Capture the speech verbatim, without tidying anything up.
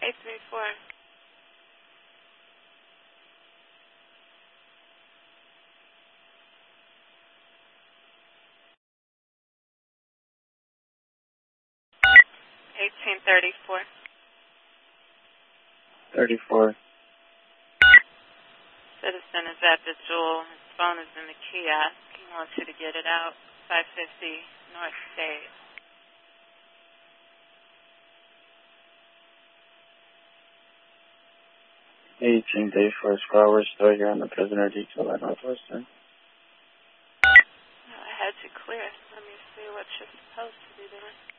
eight three four. eighteen thirty-four. thirty-four. Citizen is at the Jewel. His phone is in the kiosk. He wants you to get it out. five fifty North State. eighteen thirty-four Square. We're still here on the prisoner detail at Northwestern. I had you clear. Let me see what you're supposed to be doing.